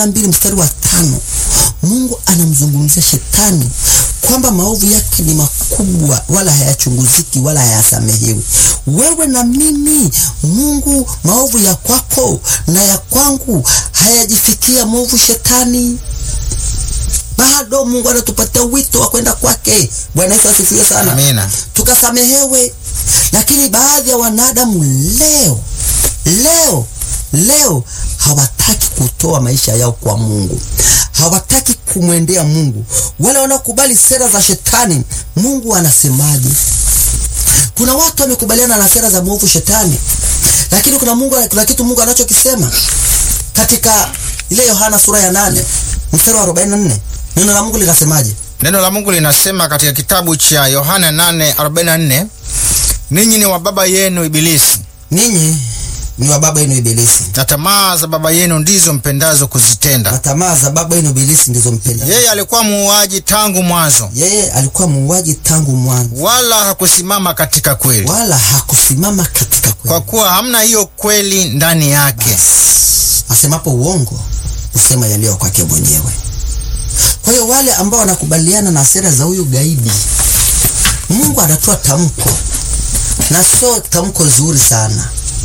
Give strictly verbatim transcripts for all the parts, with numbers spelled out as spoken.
mbili mstari wa tano, Mungu anamzungumzia shetani kwamba maovu yake ni makubwa, wala hayachunguziki, wala hayasamehewi. Wewe na mimi, Mungu, maovu ya kwako na ya kwangu hayajifikia maovu shetani. Bado Mungu anatupatia wito wa kwenda kwake. Bwana Yesu asifiwe sana. Amina. Tukasamehewe. Lakini baadhi ya wanadamu leo leo leo hawataki kutoa maisha yao kwa Mungu. Hawataki kumwendea Mungu. Wale wanaokubali sera za shetani, Mungu anasemaje? Kuna watu wamekubaliana na sera za mwovu shetani. Lakini kuna Mungu, kuna kitu Mungu anachokisema. Katika ile Yohana sura ya nane mstari wa arobaini na nne, neno la Mungu linasemaje? Neno la Mungu linasema katika kitabu cha Yohana nane arobaini na nne, ninyi ni wa baba yenu Ibilisi. Ninyi ni wa baba yenu Ibilisi. Na tamaa za baba yenu ndizo mpendazo kuzitenda. Na tamaa za baba yenu Ibilisi ndizo mpendazo. Yeye alikuwa muuaji tangu mwanzo. Yeye alikuwa muuaji tangu mwanzo. Wala hakusimama katika kweli. Wala hakusimama katika kweli. Kwa kuwa hamna hiyo kweli ndani yake. Asemapo uongo, usema yaliyo kwake mwenyewe. Kwa hiyo wale ambao wanakubaliana na sera za huyu gaidi, Mungu anatoa tamko, na sio tamko zuri sana.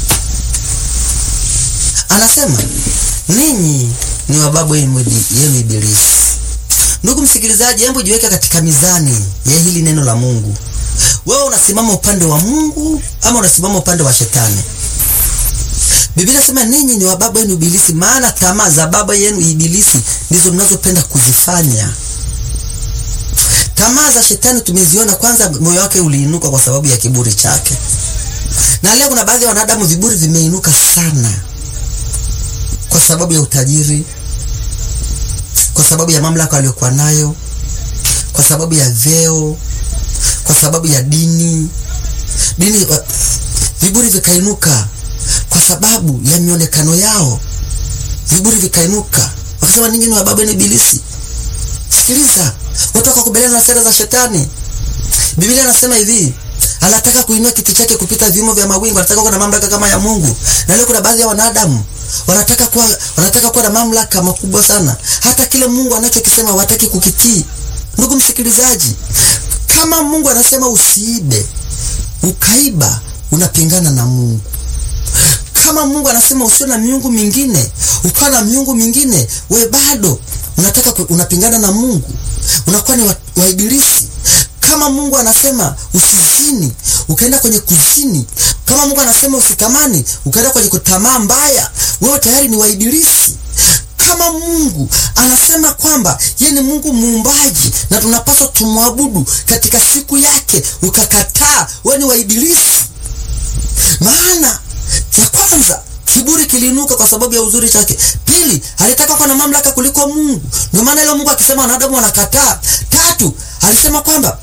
Anasema, ninyi ni wa baba yenu Ibilisi. Ndugu msikilizaji, hebu jiweke katika mizani ya hili neno la Mungu. Wewe unasimama upande wa Mungu ama unasimama upande wa shetani? Biblia inasema ninyi ni wa baba yenu Ibilisi, maana tamaa za baba yenu Ibilisi ndizo mnazopenda kuzifanya. Tamaa za shetani tumeziona. Kwanza, moyo wake uliinuka kwa sababu ya kiburi chake. Na leo kuna baadhi ya wanadamu viburi vimeinuka sana kwa sababu ya utajiri, kwa sababu ya mamlaka aliyokuwa nayo, kwa sababu ya vyeo, kwa sababu ya dini. Dini viburi vikainuka kwa sababu ya mionekano yao. Viburi vikainuka. Wakasema ninyi ni wa baba yenu Ibilisi. Sikiliza, wataka kubaliana na sera za shetani. Biblia inasema hivi, anataka kuinua kiti chake kupita vimo vya mawingu, anataka kuwa na mamlaka kama ya Mungu. Na leo kuna baadhi ya wanadamu wanataka kuwa wanataka kuwa na mamlaka makubwa sana. Hata kile Mungu anachokisema hawataki kukitii. Ndugu msikilizaji, kama Mungu anasema usiibe, ukaiba, unapingana na Mungu. Kama Mungu anasema usiwe na miungu mingine, ukawa na miungu mingine, we bado unataka unapingana na Mungu. Unakuwa ni wa, wa Ibilisi. Kama Mungu anasema usizini, ukaenda kwenye kuzini. Kama Mungu anasema usitamani, ukaenda kwenye kutamaa mbaya, wewe tayari ni wa Ibilisi. Kama Mungu anasema kwamba yeye ni Mungu muumbaji na tunapaswa tumwabudu katika siku yake, ukakataa, wewe ni wa Ibilisi. Maana ya kwanza, kiburi kiliinuka kwa sababu ya uzuri chake. Pili, alitaka kuwa na mamlaka kuliko Mungu. Ndio maana leo Mungu akisema wanadamu wanakataa. Tatu, alisema kwamba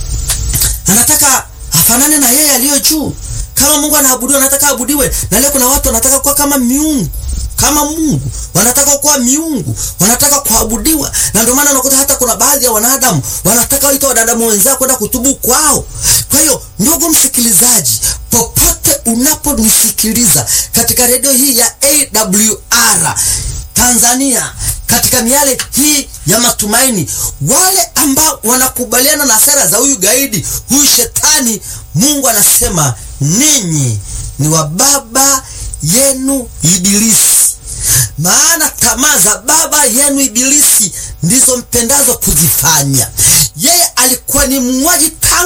anataka afanane na yeye aliyo juu. Kama Mungu anaabudiwa, anataka abudiwe. Na leo kuna watu wanataka kuwa kama miungu, kama Mungu, wanataka kuwa miungu, wanataka kuabudiwa. Na ndio maana unakuta hata kuna baadhi ya wanadamu wanataka waite wanadamu wenzao kwenda kutubu kwao. Kwa hiyo ndugu msikilizaji, popote unaponisikiliza katika redio hii ya A W R Tanzania, katika miale hii ya matumaini, wale ambao wanakubaliana na sera za huyu gaidi, huyu shetani, Mungu anasema ninyi ni wa baba yenu Ibilisi. Maana tamaa za baba yenu Ibilisi ndizo mpendazo kuzifanya. Yeye alikuwa ni muuaji